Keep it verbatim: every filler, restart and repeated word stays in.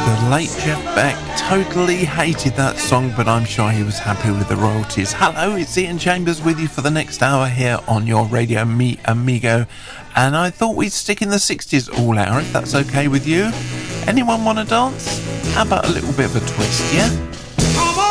The late Jeff Beck totally hated that song, but I'm sure he was happy with the royalties. Hello, it's Ian Chambers with you for the next hour here on your Radio Mi Amigo, and I thought we'd stick in the sixties all hour, if that's okay with you. Anyone want to dance? How about a little bit of a twist, yeah?